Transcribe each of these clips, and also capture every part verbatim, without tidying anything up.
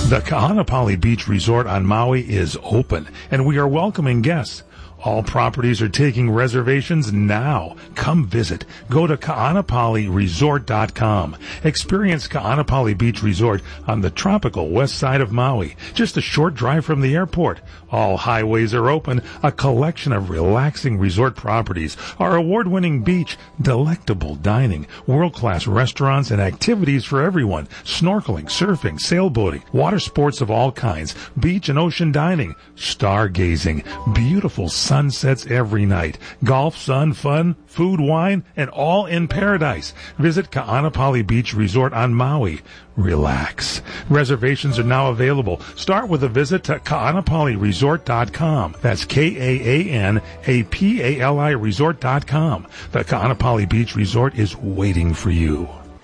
The Ka'anapali Beach Resort on Maui is open, and we are welcoming guests. All properties are taking reservations now. Come visit. Go to Ka'anapali Resort dot com. Experience Ka'anapali Beach Resort on the tropical west side of Maui, just a short drive from the airport. All highways are open, a collection of relaxing resort properties, our award-winning beach, delectable dining, world-class restaurants, and activities for everyone. Snorkeling, surfing, sailboating, water sports of all kinds, beach and ocean dining, stargazing, beautiful sunsets every night, golf, sun, fun, food, wine, and all in paradise. Visit Ka'anapali Beach Resort on Maui. Relax. Reservations are now available. Start with a visit to Ka'anapali Resort dot com. That's K A A N A P A L I Resort dot com. The Ka'anapali Beach Resort is waiting for you.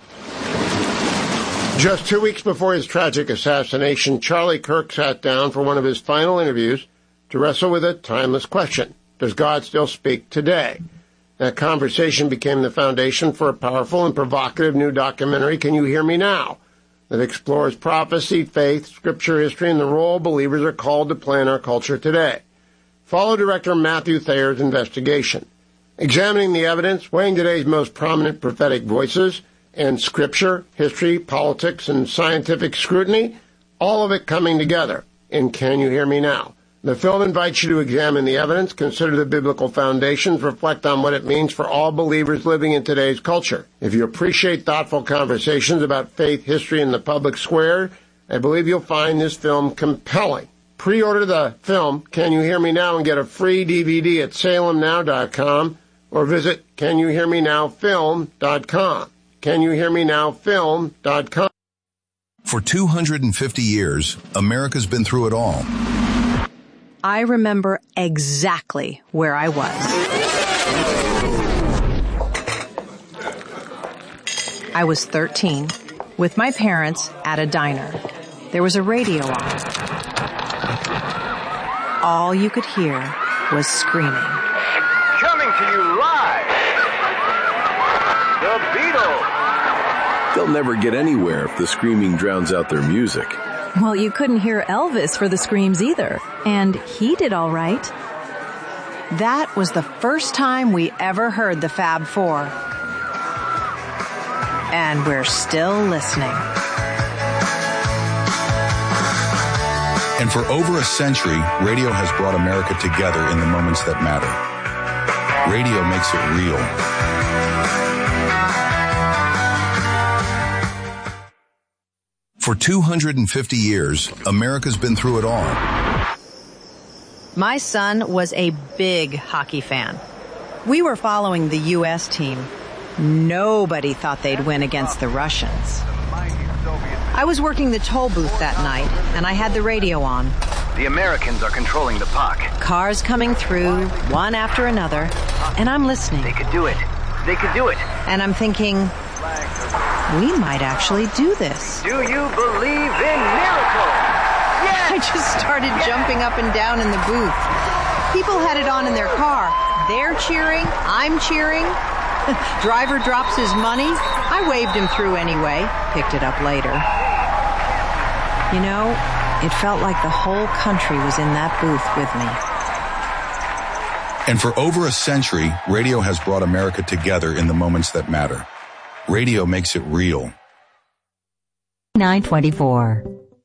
Just two weeks before his tragic assassination, Charlie Kirk sat down for one of his final interviews to wrestle with a timeless question. Does God still speak today? That conversation became the foundation for a powerful and provocative new documentary, Can You Hear Me Now?, that explores prophecy, faith, scripture, history, and the role believers are called to play in our culture today. Follow director Matthew Thayer's investigation, examining the evidence, weighing today's most prominent prophetic voices, and scripture, history, politics, and scientific scrutiny, all of it coming together in Can You Hear Me Now? The film invites you to examine the evidence, consider the biblical foundations, reflect on what it means for all believers living in today's culture. If you appreciate thoughtful conversations about faith, history, and the public square, I believe you'll find this film compelling. Pre-order the film, Can You Hear Me Now?, and get a free D V D at Salem Now dot com or visit Can You Hear Me Now Film dot com. Can You Hear Me Now Film dot com. For two hundred fifty years, America's been through it all. I remember exactly where I was. I was thirteen, with my parents at a diner. There was a radio on. All you could hear was screaming. Coming to you live, the Beatles. They'll never get anywhere if the screaming drowns out their music. Well, you couldn't hear Elvis for the screams either, and he did all right. That was the first time we ever heard the Fab Four. And we're still listening. And for over a century, radio has brought America together in the moments that matter. Radio makes it real. For two hundred fifty years, America's been through it all. My son was a big hockey fan. We were following the U S team. Nobody thought they'd win against the Russians. I was working the toll booth that night, and I had the radio on. The Americans are controlling the puck. Cars coming through, one after another, and I'm listening. They could do it. They could do it. And I'm thinking, we might actually do this. Do you believe in miracles? Yes! I just started yes! jumping up and down in the booth. People had it on in their car. They're cheering. I'm cheering. Driver drops his money. I waved him through anyway. Picked it up later. You know, it felt like the whole country was in that booth with me. And for over a century, radio has brought America together in the moments that matter. Radio makes it real. nine twenty-four.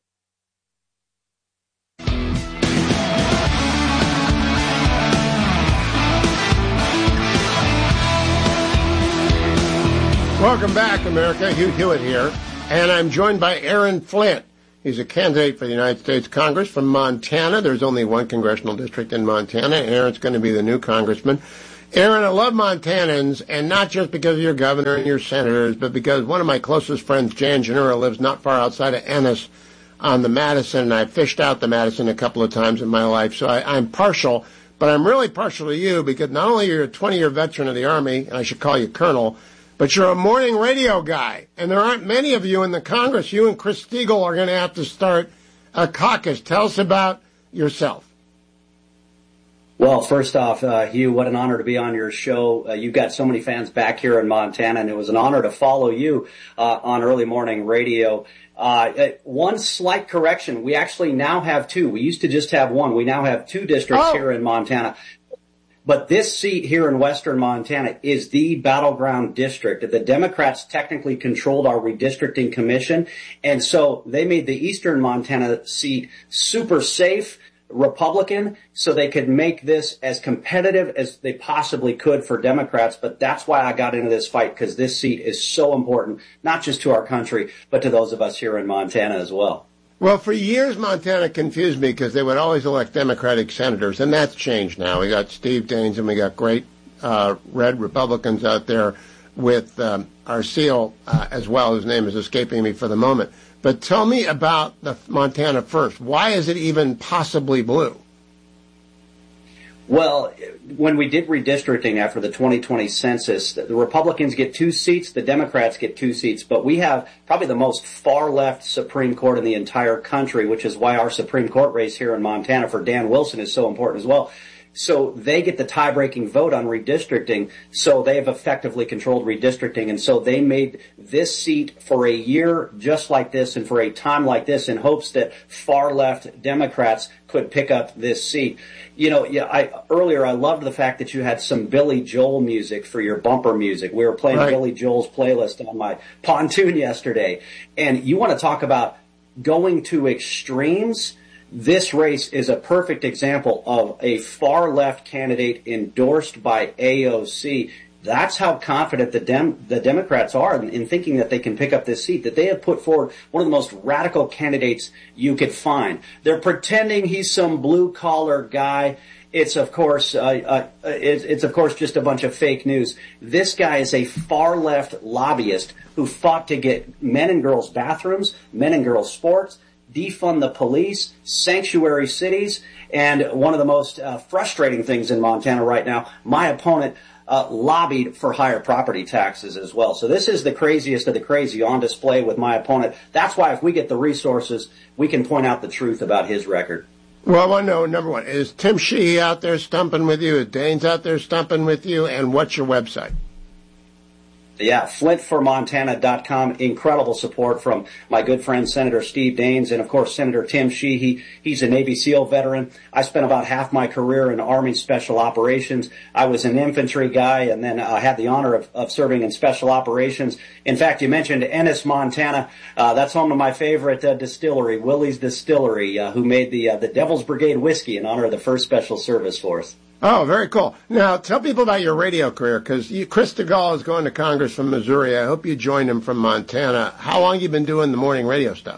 Welcome back, America. Hugh Hewitt here. And I'm joined by Aaron Flint. He's a candidate for the United States Congress from Montana. There's only one congressional district in Montana, and Aaron's going to be the new congressman. Aaron, I love Montanans, and not just because of your governor and your senators, but because one of my closest friends, Jan Janura, lives not far outside of Ennis on the Madison, and I fished out the Madison a couple of times in my life, so I, I'm partial, but I'm really partial to you because not only are you a twenty-year veteran of the Army, and I should call you Colonel, but you're a morning radio guy, and there aren't many of you in the Congress. You and Chris Stegall are going to have to start a caucus. Tell us about yourself. Well, first off, uh, Hugh, what an honor to be on your show. Uh, you've got so many fans back here in Montana, and it was an honor to follow you uh, on early morning radio. Uh, one slight correction. We actually now have two. We used to just have one. We now have two districts oh. here in Montana. But this seat here in western Montana is the battleground district. The Democrats technically controlled our redistricting commission, and so they made the eastern Montana seat super safe, Republican, so they could make this as competitive as they possibly could for Democrats. But that's why I got into this fight, because this seat is so important, not just to our country, but to those of us here in Montana as well. Well, for years, Montana confused me because they would always elect Democratic senators, and that's changed now. We got Steve Daines, and we got great uh, red Republicans out there with um, Arceel uh, as well, whose name is escaping me for the moment. But tell me about the Montana first. Why is it even possibly blue? Well, when we did redistricting after the twenty twenty census, the Republicans get two seats, the Democrats get two seats, but we have probably the most far-left Supreme Court in the entire country, which is why our Supreme Court race here in Montana for Dan Wilson is so important as well. So they get the tie-breaking vote on redistricting, so they have effectively controlled redistricting, and so they made this seat for a year just like this and for a time like this in hopes that far-left Democrats could pick up this seat. You know, yeah, I, earlier I loved the fact that you had some Billy Joel music for your bumper music. We were playing right. Billy Joel's playlist on my pontoon yesterday, and you want to talk about going to extremes. This race is a perfect example of a far-left candidate endorsed by A O C. That's how confident the Dem- the Democrats are in, in thinking that they can pick up this seat, that they have put forward one of the most radical candidates you could find. They're pretending he's some blue-collar guy. It's, of course, uh, uh, it's, it's, of course, just a bunch of fake news. This guy is a far-left lobbyist who fought to get men and girls bathrooms, men and girls sports, defund the police, sanctuary cities, and one of the most uh, frustrating things in Montana right now, my opponent uh, lobbied for higher property taxes as well. So this is the craziest of the crazy on display with my opponent. That's why if we get the resources, we can point out the truth about his record. Well, I want to know, number one, is Tim Sheehy out there stumping with you? Is Daines out there stumping with you? And what's your website? Yeah, flint for montana dot com. Incredible support from my good friend Senator Steve Daines and, of course, Senator Tim Sheehy. He's a Navy SEAL veteran. I spent about half my career in Army Special Operations. I was an infantry guy and then I uh, had the honor of, of serving in Special Operations. In fact, you mentioned Ennis, Montana. Uh, that's home to my favorite uh, distillery, Willie's Distillery, uh, who made the uh, the Devil's Brigade whiskey in honor of the first Special Service Force. Oh, very cool. Now, tell people about your radio career, because Chris DeGaulle is going to Congress from Missouri. I hope you joined him from Montana. How long have you been doing the morning radio stuff?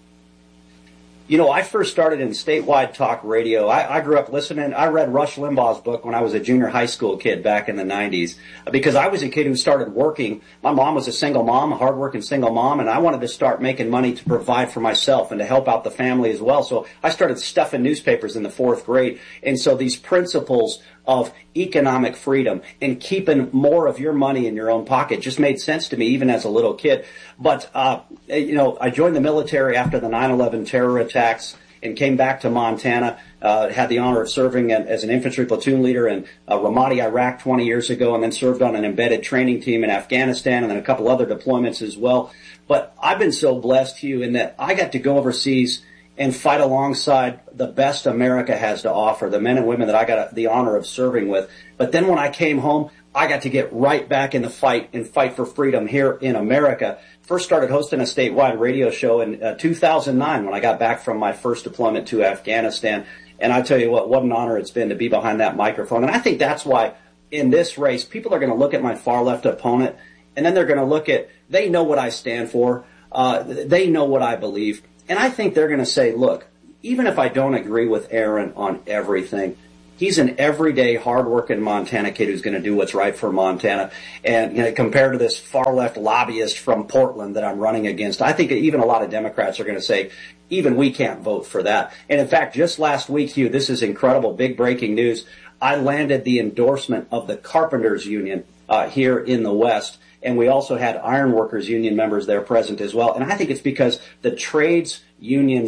You know, I first started in statewide talk radio. I, I grew up listening. I read Rush Limbaugh's book when I was a junior high school kid back in the nineties because I was a kid who started working. My mom was a single mom, a hardworking single mom, and I wanted to start making money to provide for myself and to help out the family as well. So I started stuffing newspapers in the fourth grade. And so these principles of economic freedom and keeping more of your money in your own pocket just made sense to me even as a little kid. But, uh, you know, I joined the military after the nine eleven terror attacks and came back to Montana, uh, had the honor of serving as an infantry platoon leader in uh, Ramadi, Iraq twenty years ago, and then served on an embedded training team in Afghanistan and then a couple other deployments as well. But I've been so blessed, Hugh, in that I got to go overseas and fight alongside the best America has to offer, the men and women that I got the honor of serving with. But then when I came home, I got to get right back in the fight and fight for freedom here in America. First started hosting a statewide radio show in uh, two thousand nine when I got back from my first deployment to Afghanistan. And I tell you what, what an honor it's been to be behind that microphone. And I think that's why in this race, people are going to look at my far left opponent and then they're going to look at, they know what I stand for. Uh, they know what I believe. And I think they're going to say, look, even if I don't agree with Aaron on everything, he's an everyday, hard-working Montana kid who's going to do what's right for Montana. And you know, compared to this far-left lobbyist from Portland that I'm running against, I think even a lot of Democrats are going to say, even we can't vote for that. And in fact, just last week, Hugh, this is incredible, big breaking news. I landed the endorsement of the Carpenters Union uh, here in the West. And we also had ironworkers union members there present as well. And I think it's because the trades unions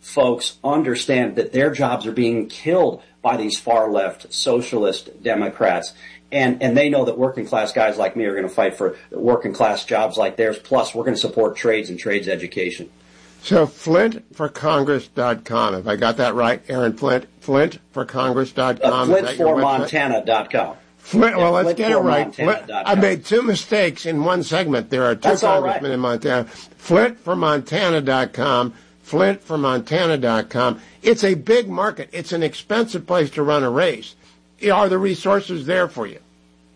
folks understand that their jobs are being killed by these far-left socialist Democrats. And, and they know that working class guys like me are going to fight for working class jobs like theirs. Plus, we're going to support trades and trades education. So flint for congress dot com. Have I got that right, Aaron Flint? flint for congress dot com. Uh, flint for montana dot com. Flint, well, yeah, let's get it right. Flint, I made two mistakes in one segment. There are two That's congressmen right. in Montana. flint for montana dot com. flint for montana dot com. It's a big market. It's an expensive place to run a race. Are the resources there for you?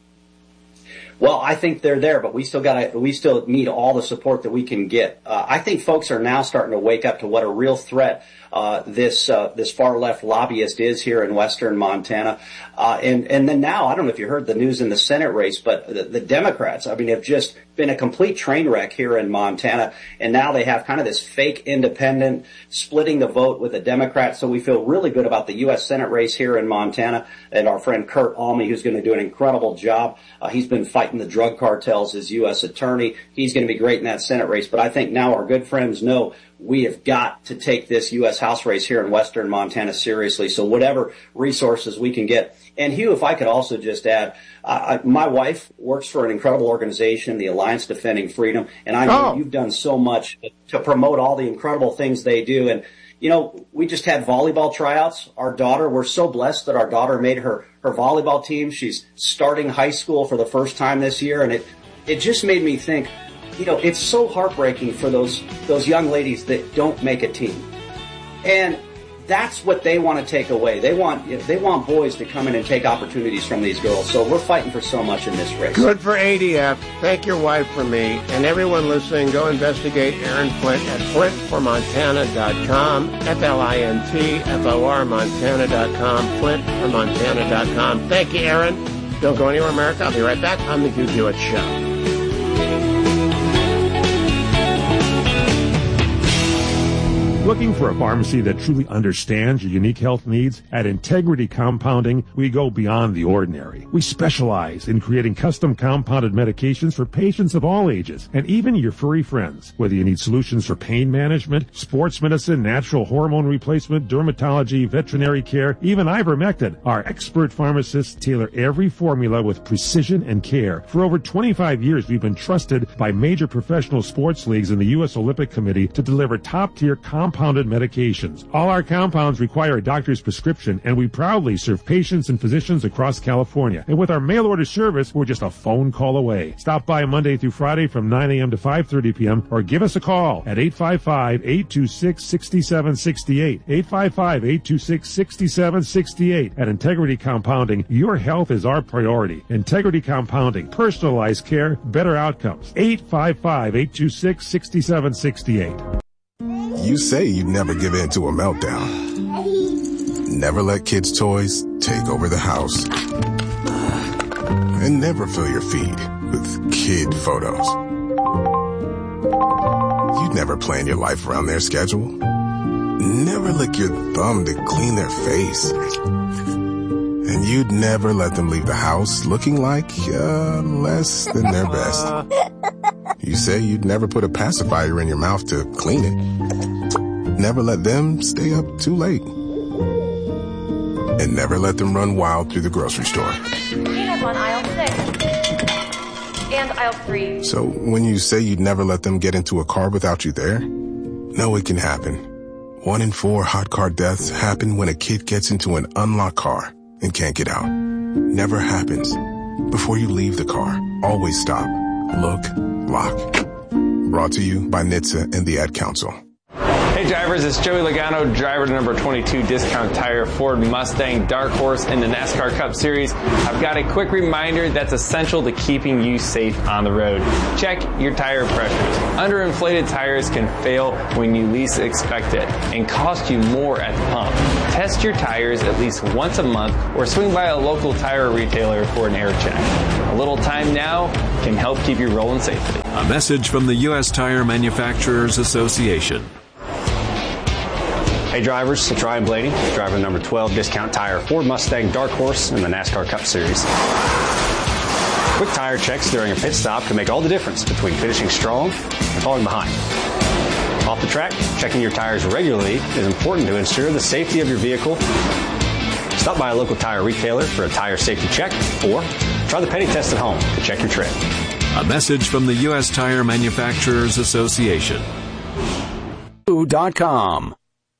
Well, I think they're there, but we still got to, we still need all the support that we can get. Uh, I think folks are now starting to wake up to what a real threat uh, this uh, this far left lobbyist is here in western Montana. Uh, and and then now, I don't know if you heard the news in the Senate race, but the, the Democrats, I mean, have just been a complete train wreck here in Montana, and now they have kind of this fake independent splitting the vote with the Democrats. So we feel really good about the U S Senate race here in Montana, and our friend Kurt Alme, who's going to do an incredible job. Uh, he's been fighting the drug cartels as U S attorney. He's going to be great in that Senate race. But I think now our good friends know we have got to take this U S House race here in western Montana seriously. So whatever resources we can get. And Hugh, if I could also just add, uh, my wife works for an incredible organization, the Alliance Defending Freedom, and I know oh. you've done so much to promote all the incredible things they do. And you know, we just had volleyball tryouts. Our daughter, we're so blessed that our daughter made her, her volleyball team. She's starting high school for the first time this year. And it, it just made me think, you know, it's so heartbreaking for those, those young ladies that don't make a team. And that's what they want to take away. They want, they want boys to come in and take opportunities from these girls. So we're fighting for so much in this race. Good for A D F. Thank your wife for me. And everyone listening, go investigate Aaron Flint at flint for montana dot com, F L I N T F O R Montana dot com, flint for montana dot com. Thank you, Aaron. Don't go anywhere, America. I'll be right back on The Hugh Hewitt Show. Looking for a pharmacy that truly understands your unique health needs? At Integrity Compounding, we go beyond the ordinary. We specialize in creating custom compounded medications for patients of all ages, and even your furry friends. Whether you need solutions for pain management, sports medicine, natural hormone replacement, dermatology, veterinary care, even ivermectin, our expert pharmacists tailor every formula with precision and care. For over twenty-five years, we've been trusted by major professional sports leagues and the U S Olympic Committee to deliver top-tier compounded medications. All our compounds require a doctor's prescription, and we proudly serve patients and physicians across California. And with our mail order service, we're just a phone call away. Stop by Monday through Friday from nine a.m. to five thirty p.m. or give us a call at eight five five, eight two six, six seven six eight. eight five five, eight two six, six seven six eight. At Integrity Compounding, your health is our priority. Integrity Compounding, personalized care, better outcomes. eight five five, eight two six, six seven six eight. You say you'd never give in to a meltdown. Never let kids' toys take over the house. And never fill your feed with kid photos. You'd never plan your life around their schedule. Never lick your thumb to clean their face. And you'd never let them leave the house looking like uh, less than their best. You say you'd never put a pacifier in your mouth to clean it. Never let them stay up too late. And never let them run wild through the grocery store. We have on aisle six. And aisle three. So when you say you'd never let them get into a car without you there, no, it can happen. One in four hot car deaths happen when a kid gets into an unlocked car and can't get out. Never happens. Before you leave the car, always stop, look, lock. Brought to you by N H T S A and the Ad Council. Hey drivers, it's Joey Logano, driver to number twenty-two Discount Tire Ford Mustang Dark Horse in the NASCAR Cup Series. I've got a quick reminder that's essential to keeping you safe on the road. Check your tire pressures. Underinflated tires can fail when you least expect it and cost you more at the pump. Test your tires at least once a month or swing by a local tire retailer for an air check. A little time now can help keep you rolling safely. A message from the U S Tire Manufacturers Association. Hey drivers, it's Ryan Blaney, driver number twelve Discount Tire Ford Mustang Dark Horse in the NASCAR Cup Series. Quick tire checks during a pit stop can make all the difference between finishing strong and falling behind. Off the track, checking your tires regularly is important to ensure the safety of your vehicle. Stop by a local tire retailer for a tire safety check, or try the penny test at home to check your tread. A message from the U S Tire Manufacturers Association. dot com.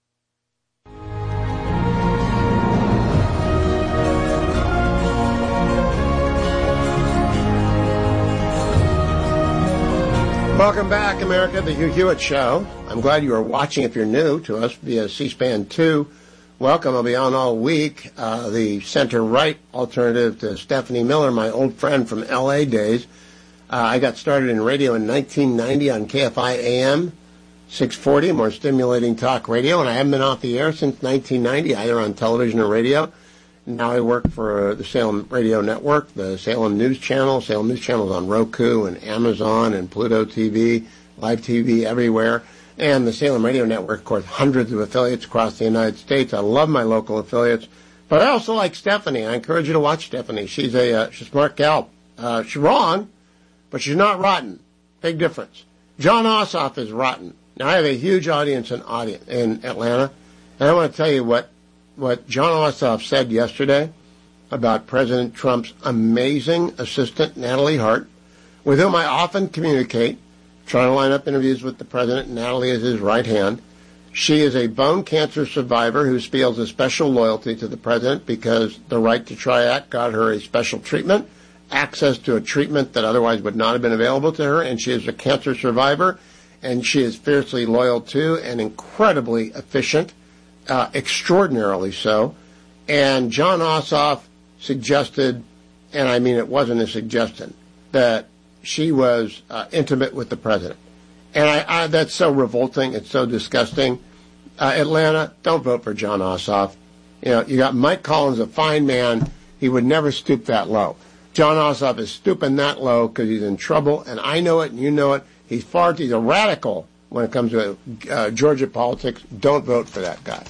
Welcome back, America, the Hugh Hewitt Show. I'm glad you are watching if you're new to us via C-SPAN two. Welcome. I'll be on all week. Uh, the center-right alternative to Stephanie Miller, my old friend from L A days. Uh, I got started in radio in nineteen ninety on K F I A M six forty, more stimulating talk radio, and I haven't been off the air since nineteen ninety, either on television or radio. Now I work for the Salem Radio Network, the Salem News Channel. Salem News Channel is on Roku and Amazon and Pluto T V, live T V everywhere. And the Salem Radio Network, of course, hundreds of affiliates across the United States. I love my local affiliates. But I also like Stephanie. I encourage you to watch Stephanie. She's a, uh, she's a smart gal. Uh, she's wrong, but she's not rotten. Big difference. Jon Ossoff is rotten. Now, I have a huge audience in, audience in Atlanta, and I want to tell you what, what Jon Ossoff said yesterday about President Trump's amazing assistant, Natalie Hart, with whom I often communicate, trying to line up interviews with the president. Natalie is his right hand. She is a bone cancer survivor who feels a special loyalty to the president because the Right to Try Act got her a special treatment, access to a treatment that otherwise would not have been available to her, and she is a cancer survivor, and she is fiercely loyal to and incredibly efficient, uh, extraordinarily so. And Jon Ossoff suggested, and I mean it wasn't a suggestion, that she was uh, intimate with the president. And I, I, that's so revolting. It's so disgusting. Uh, Atlanta, don't vote for Jon Ossoff. You know, you got Mike Collins, a fine man. He would never stoop that low. Jon Ossoff is stooping that low because he's in trouble, and I know it, and you know it. He's far too, he's a radical when it comes to uh, Georgia politics. Don't vote for that guy.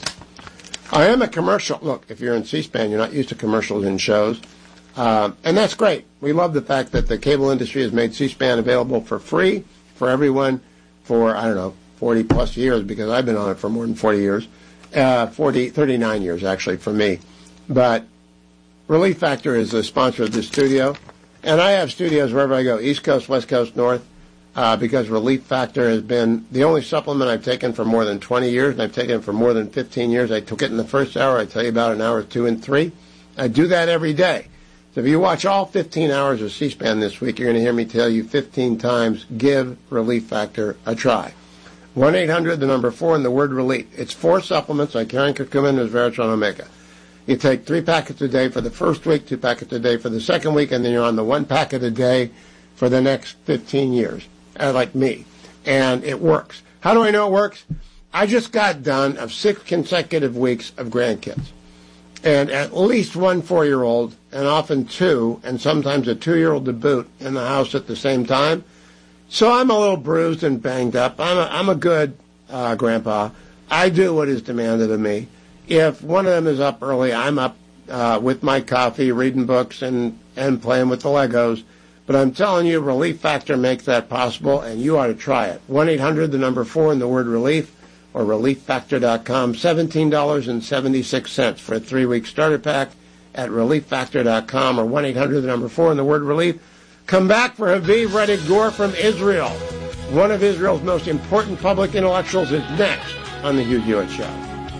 I am a commercial. Look, if you're in C-SPAN, you're not used to commercials in shows. Uh, and that's great. We love the fact that the cable industry has made C-SPAN available for free for everyone for, I don't know, forty plus years, because I've been on it for more than forty years. Uh, forty, thirty-nine years, actually, for me. But Relief Factor is the sponsor of this studio. And I have studios wherever I go, East Coast, West Coast, North, uh, because Relief Factor has been the only supplement I've taken for more than twenty years, and I've taken it for more than fifteen years. I took it in the first hour. I tell you about an hour, two, and three. I do that every day. So if you watch all fifteen hours of C-SPAN this week, you're going to hear me tell you fifteen times, give Relief Factor a try. one eight hundred, the number four, and the word relief. It's four supplements like Karen Curcumin and Resveratrol Omega. You take three packets a day for the first week, two packets a day for the second week, and then you're on the one packet a day for the next fifteen years, uh, like me. And it works. How do I know it works? I just got done of six consecutive weeks of grandkids. And at least one four-year-old, and often two, and sometimes a two-year-old to boot in the house at the same time. So I'm a little bruised and banged up. I'm a, I'm a good uh, grandpa. I do what is demanded of me. If one of them is up early, I'm up uh, with my coffee, reading books, and, and playing with the Legos. But I'm telling you, Relief Factor makes that possible, and you ought to try it. one eight hundred, the number four, and the word relief, or relief factor dot com. seventeen dollars and seventy-six cents for a three-week starter pack at relief factor dot com, or one eight hundred, the number four, and the word relief. Come back for Haviv Rettig Gur from Israel. One of Israel's most important public intellectuals is next on the Hugh Hewitt Show.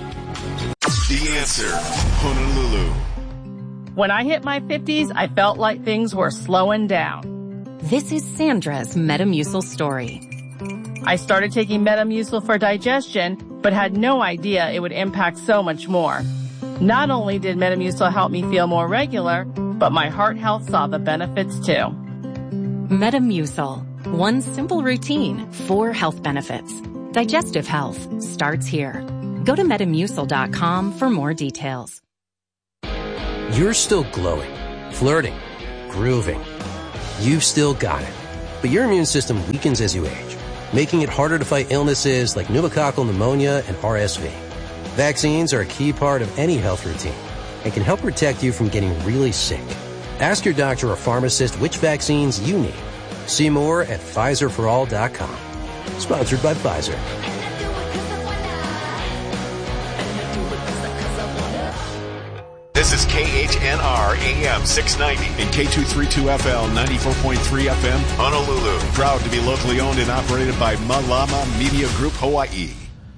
The Answer, Honolulu. When I hit my fifties, I felt like things were slowing down. This is Sandra's Metamucil story. I started taking Metamucil for digestion, but had no idea it would impact so much more. Not only did Metamucil help me feel more regular, but my heart health saw the benefits too. Metamucil. One simple routine, four health benefits. Digestive health starts here. Go to metamucil dot com for more details. You're still glowing, flirting, grooving. You've still got it. But your immune system weakens as you age, making it harder to fight illnesses like pneumococcal pneumonia and R S V. Vaccines are a key part of any health routine and can help protect you from getting really sick. Ask your doctor or pharmacist which vaccines you need. See more at Pfizer for all dot com. Sponsored by Pfizer. K H N R A M six ninety and K two thirty-two F L ninety-four point three F M, Honolulu. Proud to be locally owned and operated by Malama Media Group Hawaii.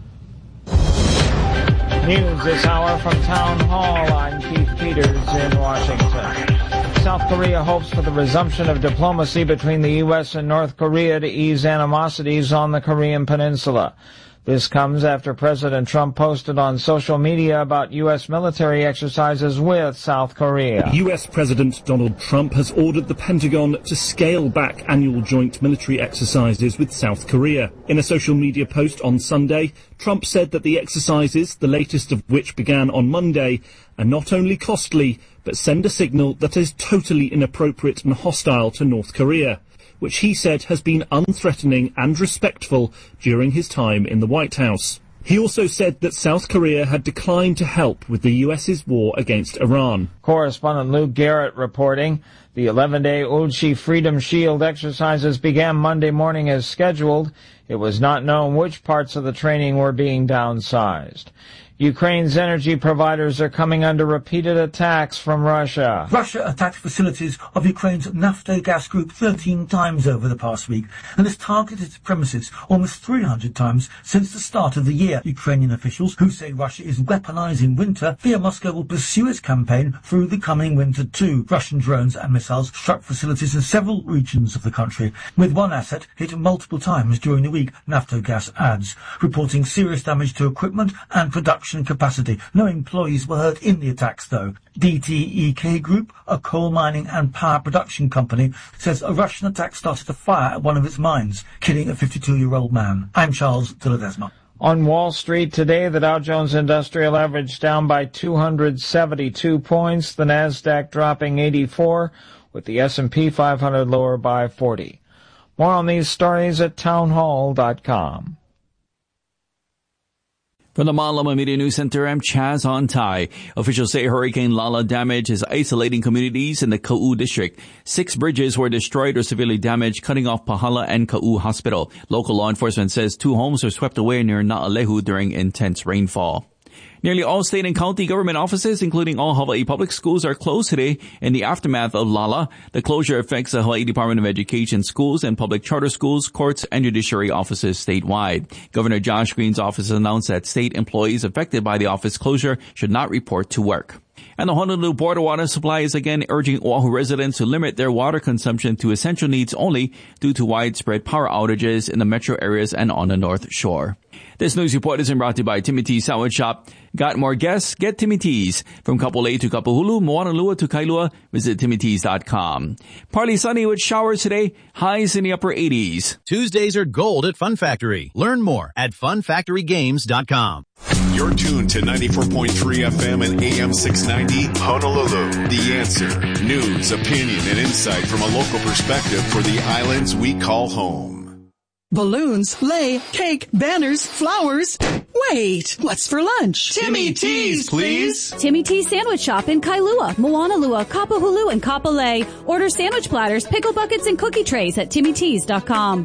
News this hour from Town Hall. I'm Keith Peters in Washington. South Korea hopes for the resumption of diplomacy between the U S and North Korea to ease animosities on the Korean peninsula. This comes after President Trump posted on social media about U S military exercises with South Korea. U S President Donald Trump has ordered the Pentagon to scale back annual joint military exercises with South Korea. In a social media post on Sunday, Trump said that the exercises, the latest of which began on Monday, are not only costly, but send a signal that is totally inappropriate and hostile to North Korea, which he said has been unthreatening and respectful during his time in the White House. He also said that South Korea had declined to help with the U S's war against Iran. Correspondent Luke Garrett reporting. The eleven-day Ulchi Freedom Shield exercises began Monday morning as scheduled. It was not known which parts of the training were being downsized. Ukraine's energy providers are coming under repeated attacks from Russia. Russia attacked facilities of Ukraine's Naftogaz group thirteen times over the past week and has targeted its premises almost three hundred times since the start of the year. Ukrainian officials, who say Russia is weaponizing winter, fear Moscow will pursue its campaign through the coming winter too. Russian drones and missiles struck facilities in several regions of the country, with one asset hit multiple times during the week, Naftogaz adds, reporting serious damage to equipment and production capacity. No employees were hurt in the attacks, though. D T E K Group, a coal mining and power production company, says a Russian attack started a fire at one of its mines, killing a fifty-two-year-old man. I'm Charles de Ledesma. On Wall Street today, the Dow Jones Industrial Average down by two hundred seventy-two points, the Nasdaq dropping eighty-four, with the S and P five hundred lower by forty. More on these stories at townhall dot com. From the Malama Media News Center, I'm Chaz Ontai. Officials say Hurricane Lala damage is isolating communities in the Ka'u district. Six bridges were destroyed or severely damaged, cutting off Pahala and Ka'u Hospital. Local law enforcement says two homes were swept away near Na'alehu during intense rainfall. Nearly all state and county government offices, including all Hawaii public schools, are closed today in the aftermath of Lala. The closure affects the Hawaii Department of Education schools and public charter schools, courts, and judiciary offices statewide. Governor Josh Green's office announced that state employees affected by the office closure should not report to work. And the Honolulu Board of Water Supply is again urging Oahu residents to limit their water consumption to essential needs only due to widespread power outages in the metro areas and on the North Shore. This news report is brought to you by Timmy T's Sandwich Shop. Got more guests? Get Timmy T's. From Kapolei to Kapahulu, Moanalua to Kailua, visit timmy t's dot com. Partly sunny with showers today, highs in the upper eighties. Tuesdays are gold at Fun Factory. Learn more at fun factory games dot com. You're tuned to ninety-four point three F M and A M six ninety, Honolulu. The Answer. News, opinion, and insight from a local perspective for the islands we call home. Balloons, sleigh, cake, banners, flowers. Wait, what's for lunch? Timmy T's, please. Timmy T's Sandwich Shop in Kailua, Moanalua, Kapahulu, and Kapolei. Order sandwich platters, pickle buckets, and cookie trays at timmy t's dot com.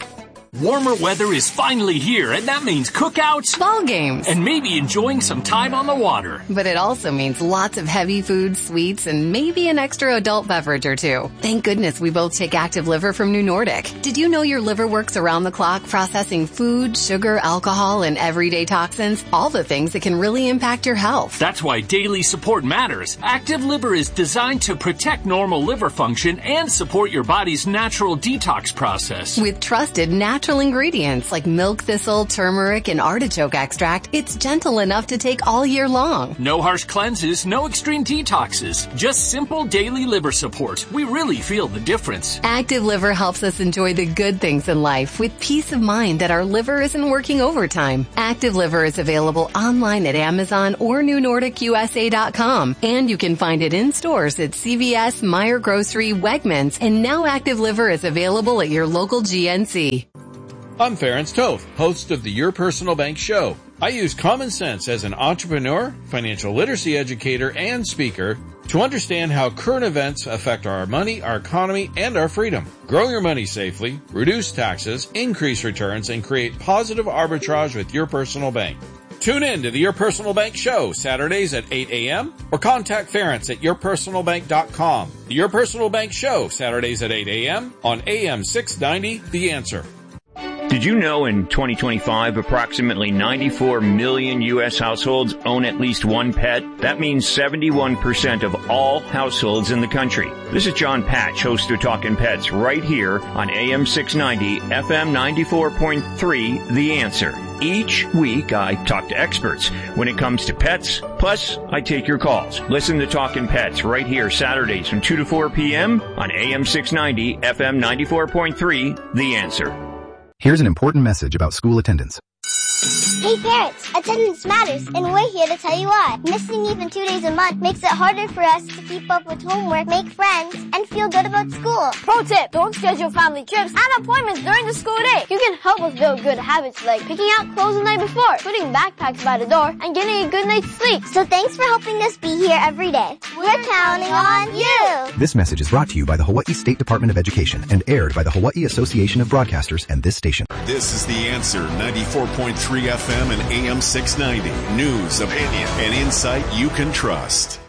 Warmer weather is finally here, and that means cookouts, ball games, and maybe enjoying some time on the water. But it also means lots of heavy food, sweets, and maybe an extra adult beverage or two. Thank goodness we both take Active Liver from New Nordic. Did you know your liver works around the clock processing food, sugar, alcohol, and everyday toxins? All the things that can really impact your health. That's why daily support matters. Active Liver is designed to protect normal liver function and support your body's natural detox process. With trusted natural ingredients like milk thistle, turmeric, and artichoke extract, it's gentle enough to take all year long. No harsh cleanses, no extreme detoxes, just simple daily liver support. We really feel the difference. Active Liver helps us enjoy the good things in life with peace of mind that our liver isn't working overtime. Active Liver is available online at Amazon or new nordic u s a dot com, and you can find it in stores at C V S, Meijer Grocery, Wegmans, and now Active Liver is available at your local G N C. I'm Ferenc Toth, host of the Your Personal Bank Show. I use common sense as an entrepreneur, financial literacy educator, and speaker to understand how current events affect our money, our economy, and our freedom. Grow your money safely, reduce taxes, increase returns, and create positive arbitrage with Your Personal Bank. Tune in to the Your Personal Bank Show, Saturdays at eight a.m. or contact Ference at your personal bank dot com. The Your Personal Bank Show, Saturdays at eight a.m. on A M six ninety, The Answer. Did you know in twenty twenty-five, approximately ninety-four million U S households own at least one pet? That means seventy-one percent of all households in the country. This is John Patch, host of Talkin' Pets, right here on A M six ninety, F M ninety-four point three, The Answer. Each week, I talk to experts when it comes to pets, plus I take your calls. Listen to Talkin' Pets right here Saturdays from two to four p.m. on A M six ninety, F M ninety-four point three, The Answer. Here's an important message about school attendance. Hey parents, attendance matters, and we're here to tell you why. Missing even two days a month makes it harder for us to keep up with homework, make friends, and feel good about school. Pro tip, don't schedule family trips and appointments during the school day. You can help us build good habits like picking out clothes the night before, putting backpacks by the door, and getting a good night's sleep. So thanks for helping us be here every day. We're, we're counting on you. This message is brought to you by the Hawaii State Department of Education and aired by the Hawaii Association of Broadcasters and this station. This is The Answer, ninety-four point three F M and A M six ninety. News, opinion, and insight you can trust.